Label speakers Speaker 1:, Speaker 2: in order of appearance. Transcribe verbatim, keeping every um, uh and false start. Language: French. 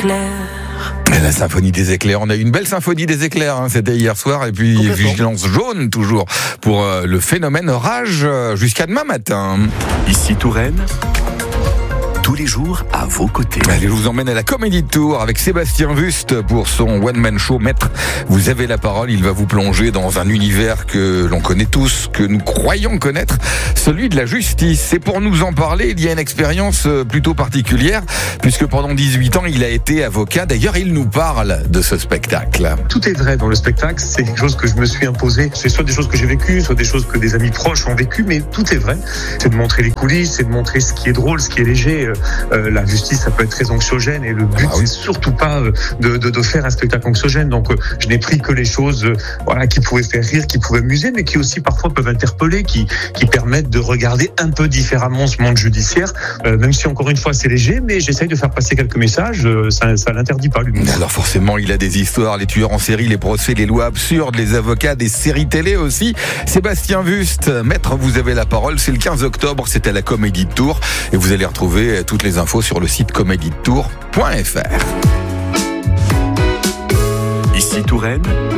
Speaker 1: éclairs.
Speaker 2: La symphonie des éclairs, on a eu une belle symphonie des éclairs, hein, c'était hier soir, et puis vigilance jaune toujours pour euh, le phénomène orage euh, jusqu'à demain matin.
Speaker 3: Ici Touraine, tous les jours à vos côtés.
Speaker 2: Allez, je vous emmène à la Comédie de Tours avec Sébastien Wüst pour son one-man show. Maître, vous avez la parole, il va vous plonger dans un univers que l'on connaît tous, que nous croyons connaître, celui de la justice. Et pour nous en parler, il y a une expérience plutôt particulière, puisque pendant dix-huit ans, il a été avocat. D'ailleurs, il nous parle de ce spectacle.
Speaker 4: Tout est vrai dans le spectacle, c'est quelque chose que je me suis imposé. C'est soit des choses que j'ai vécues, soit des choses que des amis proches ont vécues, mais tout est vrai. C'est de montrer les coulisses, c'est de montrer ce qui est drôle, ce qui est léger. Euh, la justice, ça peut être très anxiogène, et le but, ah oui. c'est surtout pas euh, de, de, de faire un spectacle anxiogène. Donc, euh, je n'ai pris que les choses, euh, voilà, qui pouvaient faire rire, qui pouvaient amuser, mais qui aussi parfois peuvent interpeller, qui, qui permettent de regarder un peu différemment ce monde judiciaire, euh, même si encore une fois c'est léger, mais j'essaye de faire passer quelques messages. Euh, ça, ça l'interdit pas, lui.
Speaker 2: Alors forcément, il a des histoires, les tueurs en série, les procès, les lois absurdes, les avocats, des séries télé aussi. Sébastien Wüst, maître, vous avez la parole. C'est le quinze octobre, c'est à la Comédie de Tours, et vous allez retrouver toutes les infos sur le site comédie de tours point f r.
Speaker 3: Ici Touraine,